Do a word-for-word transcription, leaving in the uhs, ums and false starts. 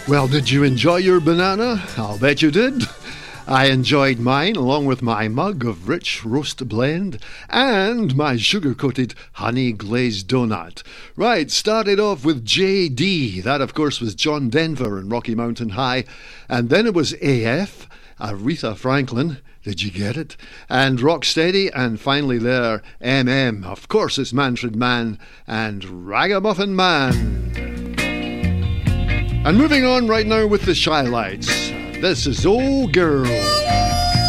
Well, did you enjoy your banana? I'll bet you did. I enjoyed mine along with my mug of rich roast blend and my sugar-coated honey glazed donut. Right, started off with J D. That, of course, was John Denver and Rocky Mountain High. And then it was A F, Aretha Franklin. Did you get it? And Rocksteady, and finally there, M M. Of course, it's Manfred Mann and Ragamuffin Man. And moving on right now with the Shy Lights. This is Old Girl.